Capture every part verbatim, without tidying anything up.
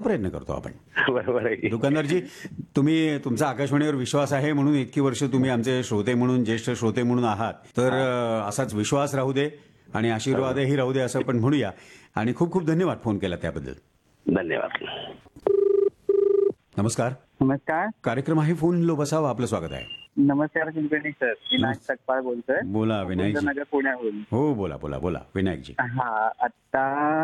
प्रयत्न करतो आपण. बरोबर आहे. दुकानदारजी, तुम्ही तुमचा आकाशवाणीवर विश्वास आहे म्हणून इतकी वर्ष तुम्ही आमचे श्रोते म्हणून, ज्येष्ठ श्रोते म्हणून आहात, तर अ, असाच विश्वास राहू दे आणि आशीर्वादही राहू दे असं आपण म्हणूया. आणि खूप खूप धन्यवाद फोन केला त्याबद्दल. धन्यवाद. नमस्कार. नमस्कार. कार्यक्रम आहे फोन लो बसावा, आपलं स्वागत आहे. नमस्कार कुलकर्णी सर, विनायक सकपाळ बोलतोय. बोला विनायकजी. नगर पुण्याहून. हो बोला बोला बोला विनायकजी. हा आता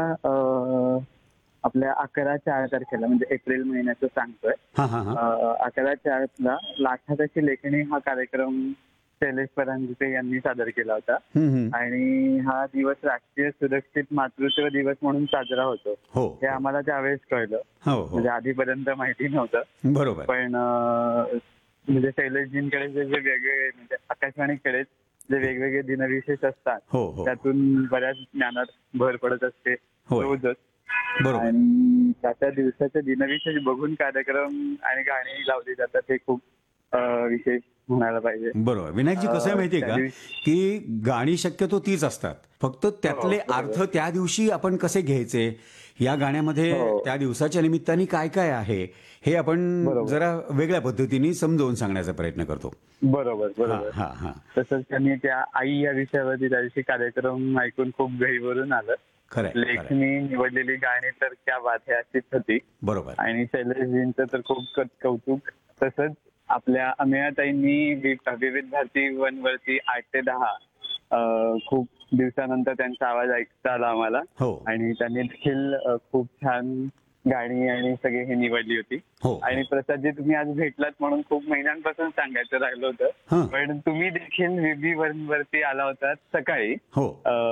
अ, आपल्या अकरा चार तारखेला म्हणजे एप्रिल महिन्याचं सांगतोय. हा हा हा अ, अकरा चारला लाखाची लेखणी हा कार्यक्रम शैलेश परांजपे यांनी सादर केला होता. हम्म, हम्म. आणि हा दिवस राष्ट्रीय सुरक्षित मातृत्व दिवस म्हणून साजरा होतो. हो हे आम्हाला त्यावेळेस कळलं. हो हो म्हणजे आधीपर्यंत माहिती नव्हतं. बरोबर. पण अ, म्हणजे शैलेशजींकडे जे जे वेगळे म्हणजे आकाशवाणीकडे जे वेगवेगळे दिनविशेष असतात हो हो त्यातून बऱ्याच ज्ञानात भर पडत असते होय. रोजच. बरोबर. आणि त्या त्या दिवसाचे दिनविशेष बघून कार्यक्रम आणि गाणी लावली जातात हे खूप अ, विशेष म्हणायला पाहिजे. बरोबर. विनायकजी, कसं आहे माहितीये का की गाणी शक्यतो तीच असतात, फक्त त्यातले अर्थ त्या दिवशी आपण कसे घ्यायचे, या गाण्यामध्ये हो. त्या दिवसाच्या निमित्ताने काय काय आहे हे आपण बरोबर. जरा वेगळ्या पद्धतीने समजावून सांगण्याचा प्रयत्न करतो. बरोबर हा बरोबर. हा हा तसंच त्यांनी त्या आई या विषयावरती त्या दिवशी कार्यक्रम ऐकून खूप गहिवरून आलं. खरंय खरंय. लेखनी निवडलेली गाणी तर क्या बात है अशीच होती. बरोबर. आणि शैलेशजींचं तर खूप क- कौतुक. तसंच आपल्या अमेयाताईंनी वि- विविध भारती वन वरती आठ ते दहा अ, खूप दिवसानंतर त्यांचा आवाज ऐकता आला आम्हाला. हो आणि त्यांनी देखील अ, खूप छान गाणी आणि सगळे हे निवडली होती. हो आणि प्रसादजी, तुम्ही आज भेटलात म्हणून खूप महिन्यांपासून सांगायचं राहिलं हं. होतं. पण तुम्ही देखील विबी वन वरती आला होता सकाळी. हो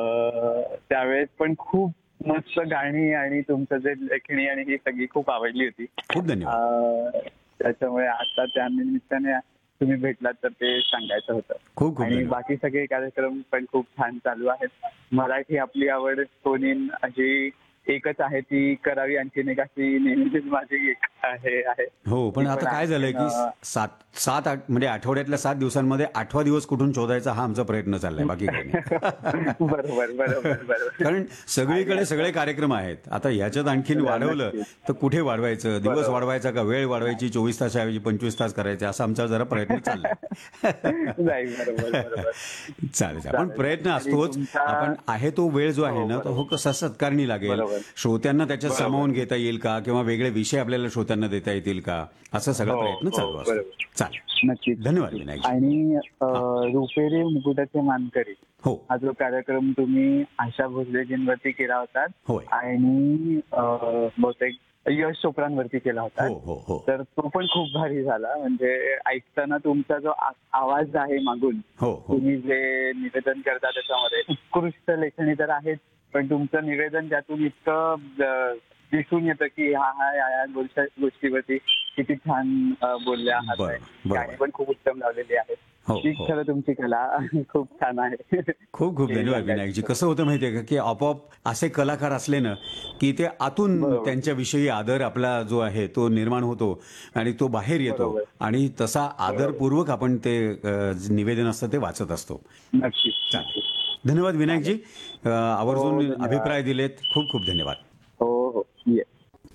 अ, त्यावेळेस पण खूप मस्त गाणी आणि तुमचं जे लेखणी आणि ही सगळी खूप आवडली होती. खूप धन्यवाद. अ, त्याच्यामुळे आता त्या निमित्ताने तुम्ही भेटलात तर ते सांगायचं होतं. खूप खूप आणि धन्यवाद. बाकी सगळे कार्यक्रम पण खूप छान चालू आहेत. मराठी आपली आवड कोणी अशी एकच आहे ती करावी आणखीन एक अशी नेहमीच माझी एक आहे आहे. हो, पण ती आता काय झालंय की आणखीन, सात सात आठ म्हणजे आठवड्यातल्या सात दिवसांमध्ये आठवा दिवस कुठून शोधायचा हा आमचा प्रयत्न चाललाय, बाकी काही नाही. बरोबर बरोबर बरोबर. कारण सगळीकडे सगळे कार्यक्रम आहेत. आता ह्याच्यात आणखीन वाढवलं तर कुठे वाढवायचं, दिवस वाढवायचा का वेळ वाढवायची, चोवीस तासाऐवजी पंचवीस तास करायचे, असा आमचा जरा प्रयत्न चाललाय. नाही, बरोबर बरोबर. चालेल चालेल. पण प्रयत्न असतोच. तुमचा- आपण आहे तो वेळ जो आहे ना, तो हो कसा सत्कारणी लागेल, बरोबर. श्रोत्यांना त्याच्यात सामावून घेता येईल का, किंवा वेगळे विषय आपल्याला श्रोत्यांना देता येतील का, असा सगळा हो, प्रयत्न हो, चालू असतो. बरोबर. चालेल. नक्कीच. धन्यवाद विनायकजी. आणि अ, रुपेरी मुकुटाचे मानकरी हो हा जो कार्यक्रम तुम्ही आशा भोसलेजींवरती केला होता होय. आणि अ, बहुतेक यश चोप्रांवरती केला होता. हो हो हो तर तो पण खूप भारी झाला. म्हणजे ऐकताना तुमचा जो आ- आवाज आहे मागून हो हो तुम्ही जे निवेदन करता त्याच्यामध्ये उत्कृष्ट लेखणी तर आहेच, पण तुमचं निवेदन त्यातून इतकं अ, दिसून येतं की हा हा या या गोष्ट- गोष्टीवरती किती छान अ, बोलले आहात. बरोबर, बरोबर. गाणी पण खूप उत्तम लावलेली आहेत. हो, ही हो. खरं तुमची कला खूप छान आहे. खूप खूप धन्यवाद विनायकजी. कसं होतं माहितीये का की आपोआप असे कलाकार असले ना की ते आतून बरोबर. त्यांच्याविषयी आदर आपला जो आहे तो निर्माण होतो आणि तो बाहेर येतो. बरोबर. आणि तसा आदरपूर्वक आपण ते अ, जे निवेदन असतं ते वाचत असतो. नक्कीच. चालेल. धन्यवाद विनायकजी. अ, आवर्जून हो, धन्यवाद. अभिप्राय दिलेत. खूप खूप धन्यवाद. हो हो ये.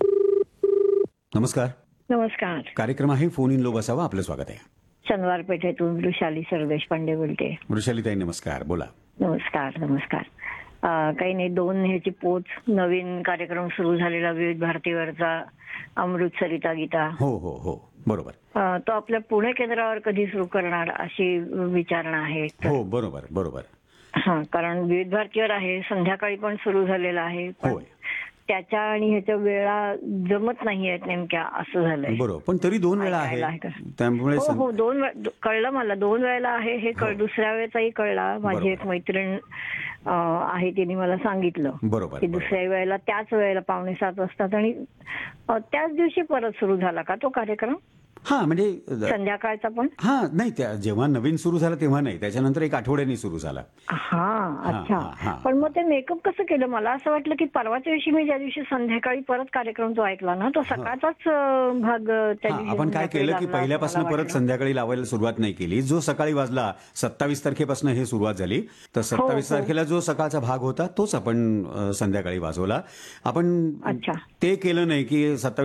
नमस्कार. नमस्कार. कार्यक्रम आहे फोन इन लो बसावा, आपलं स्वागत आहे. शनिवार पेठेतून वृषाली सरदेश पांडे बोलते. वृषालीताई नमस्कार, बोला. नमस्कार नमस्कार. अं, काही नाही, दोन ह्याची पोच नवीन कार्यक्रम सुरू झालेला विविध भारतीवरचा अमृत सरिता गीता, हो हो हो बरोबर. अं, तो आपल्या पुणे केंद्रावर कधी सुरू करणार अशी विचारणा आहे. हो बरोबर बरोबर. हा, कारण विविध भारतीवर आहे, संध्याकाळी पण सुरू झालेला आहे, पण होय त्याच्या आणि ह्याच्या वेळा जमत नाहीयेत नेमक्या, असं झालंय. बरोबर. पण तरी दोन वेळा ऐकायला आहे आहे का? त्यामुळे हो सं- हो, दोन वे- दो- कळलं मला, दोन वेळेला आहे हे कळ. हो. दुसऱ्या वेळेचाही कळला. माझी बरोबर. एक मैत्रीण अं, आहे, तिने मला सांगितलं बरोबर की बरोबर. दुसऱ्या वेळेला त्याच वेळेला पावणे सात वाजतात आणि अं, त्याच दिवशी परत सुरू झाला का तो कार्यक्रम, हा म्हणजे संध्याकाळचा पण? हा नाही, त्या जेव्हा नवीन सुरू झाला तेव्हा नाही, त्याच्यानंतर एक आठवड्यानी सुरू झाला. हा हा, अच्छा. हा. पण मग ते मेकअप कसं केलं? मला असं वाटलं की परवाच्या दिवशी मी ज्या दिवशी संध्याकाळी परत कार्यक्रम जो ऐकला ना, तो सकाळचाच अं, भाग अं, त्या हा, दिवशी आपण काय संध्याकाळी केलं की लागला असं पहिल्यापासून मला परत वाटलं. संध्याकाळी लावायला सुरुवात नाही केली. जो सकाळी वाजला सत्तावीस तारखेपासून हे सुरुवात झाली, तर सत्तावीस हो. तारखेला जो सकाळचा भाग होता तोच आपण अ, संध्याकाळी वाजवला. आपण अच्छा. ते केलं नाही की सत्तावीस